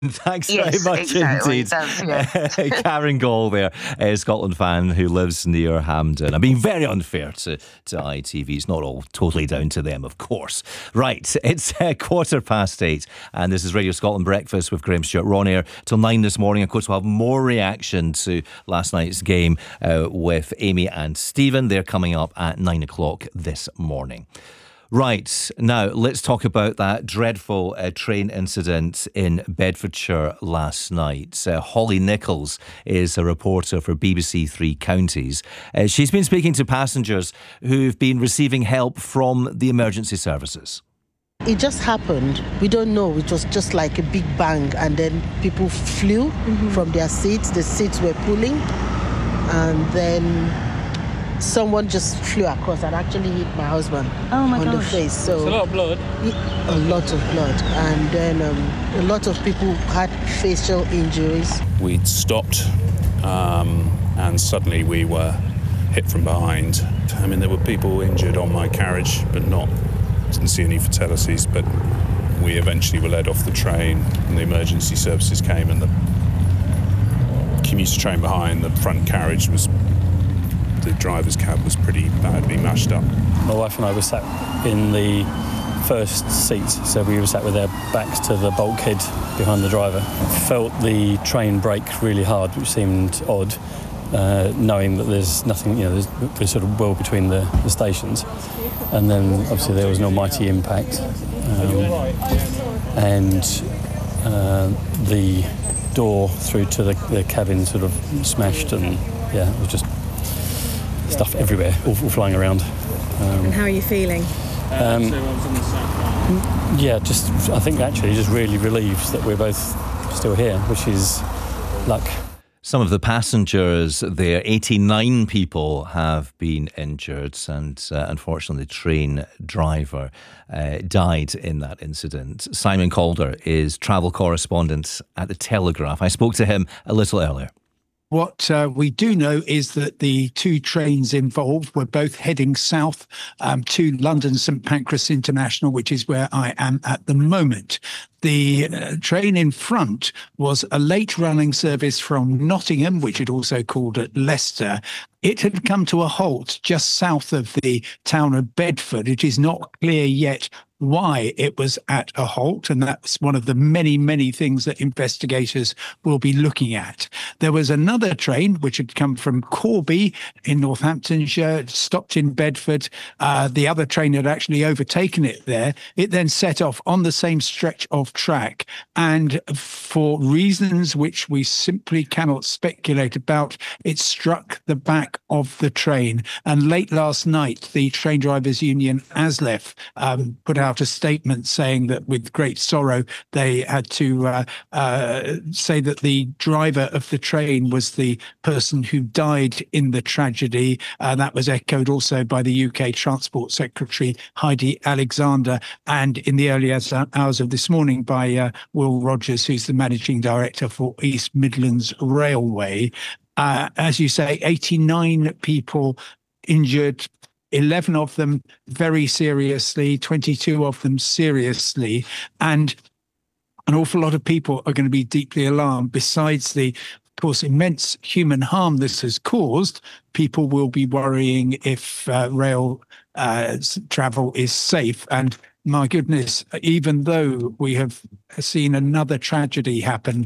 Thanks very Yes, much exactly. indeed. That's, yeah. Karen Gall there, a Scotland fan who lives near Hampden. I'm being very unfair to ITV. It's not all totally down to them, of course. Right, it's 8:15, and this is Radio Scotland Breakfast with Graham Stewart. We're on air till 9 this morning. Of course, we'll have more reaction to last night's game with Amy and Stephen. They're coming up at 9 o'clock this morning. Right, now let's talk about that dreadful train incident in Bedfordshire last night. Holly Nichols is a reporter for BBC Three Counties. She's been speaking to passengers who've been receiving help from the emergency services. It just happened. We don't know. It was just like a big bang, and then people flew from their seats. The seats were pulling, and then someone just flew across and actually hit my husband the face. So it's a lot of blood. A lot of blood. And then a lot of people had facial injuries. We'd stopped and suddenly we were hit from behind. I mean, there were people injured on my carriage, but didn't see any fatalities. But we eventually were led off the train and the emergency services came, and the commuter train behind, the front carriage the driver's cab was pretty badly mashed up. My wife and I were sat in the first seat, so we were sat with our backs to the bulkhead behind the driver. Felt the train brake really hard, which seemed odd, knowing that there's nothing, there's sort of well between the stations. And then obviously there was an almighty impact, and the door through to the cabin sort of smashed, and it was just stuff everywhere, all flying around. And how are you feeling? I think actually just really relieved that we're both still here, which is luck. Some of the passengers there, 89 people have been injured, and unfortunately the train driver died in that incident. Simon Calder is travel correspondent at The Telegraph. I spoke to him a little earlier. What we do know is that the two trains involved were both heading south to London St Pancras International, which is where I am at the moment. The train in front was a late-running service from Nottingham, which had also called at Leicester. It had come to a halt just south of the town of Bedford. It is not clear yet why it was at a halt, and that's one of the many, many things that investigators will be looking at. There was another train which had come from Corby in Northamptonshire, stopped in Bedford. The other train had actually overtaken it there. It then set off on the same stretch of track, and for reasons which we simply cannot speculate about, it struck the back of the train. And late last night, the train drivers union ASLEF put out a statement saying that with great sorrow they had to say that the driver of the train was the person who died in the tragedy. That was echoed also by the UK Transport Secretary Heidi Alexander, and in the early hours of this morning by Will Rogers, who's the Managing Director for East Midlands Railway. As you say, 89 people injured, 11 of them very seriously, 22 of them seriously, and an awful lot of people are going to be deeply alarmed. Besides the, of course, immense human harm this has caused, people will be worrying if rail travel is safe. And my goodness, even though we have seen another tragedy happen,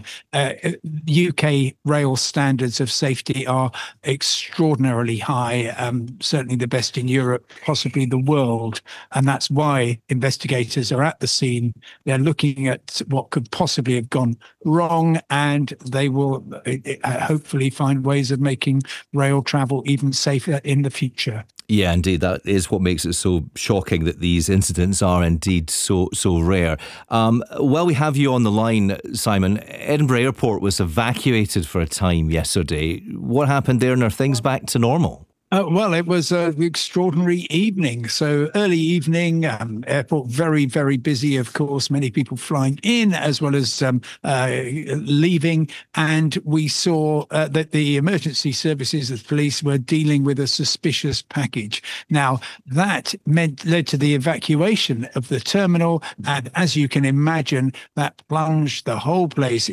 UK rail standards of safety are extraordinarily high, certainly the best in Europe, possibly the world. And that's why investigators are at the scene. They're looking at what could possibly have gone wrong, and they will hopefully find ways of making rail travel even safer in the future. Yeah, indeed. That is what makes it so shocking that these incidents are indeed so rare. While we have you on the line, Simon, Edinburgh Airport was evacuated for a time yesterday. What happened there, and are things back to normal? Well, it was an extraordinary evening. So early evening, airport very, very busy, of course, many people flying in as well as leaving. And we saw that the emergency services, the police, were dealing with a suspicious package. Now, that led to the evacuation of the terminal. And as you can imagine, that plunged the whole place